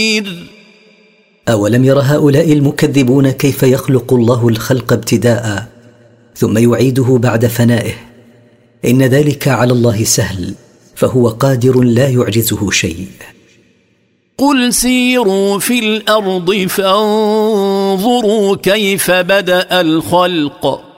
أولم ير هؤلاء المكذبون كيف يخلق الله الخلق ابتداء ثم يعيده بعد فنائه؟ إن ذلك على الله سهل، فهو قادر لا يعجزه شيء. قل سيروا في الأرض فانظروا كيف بدأ الخلق